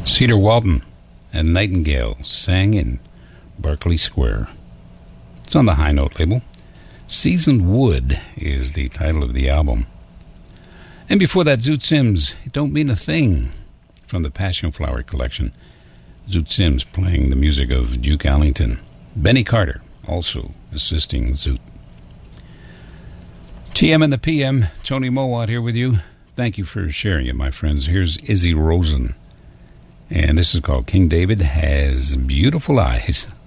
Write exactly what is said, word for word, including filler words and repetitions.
Cedar Walton and Nightingale sang in Berkeley Square. It's on the High Note label. Seasoned Wood is the title of the album. And before that, Zoot Sims, It Don't Mean a Thing, from the Passion Flower collection. Zoot Sims playing the music of Duke Ellington. Benny Carter also assisting Zoot. T M and the P M, Tony Mowat here with you. Thank you for sharing it, my friends. Here's Izzy Rosen. And this is called King David Has Beautiful Eyes.